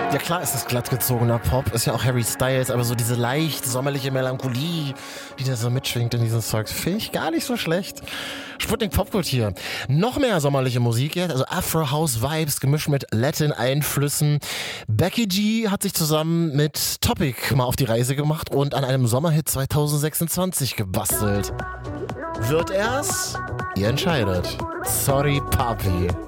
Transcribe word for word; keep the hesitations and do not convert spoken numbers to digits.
Ja klar ist es glattgezogener Pop, ist ja auch Harry Styles, aber so diese leicht sommerliche Melancholie, die da so mitschwingt in diesem Zeug, finde ich gar nicht so schlecht. Sputnik Popkult hier. Noch mehr sommerliche Musik jetzt, also Afro-House-Vibes gemischt mit Latin-Einflüssen. Becky G hat sich zusammen mit Topic mal auf die Reise gemacht und an einem Sommerhit zwanzig sechsundzwanzig gebastelt. Wird er's? Ihr entscheidet. Sorry, Papi.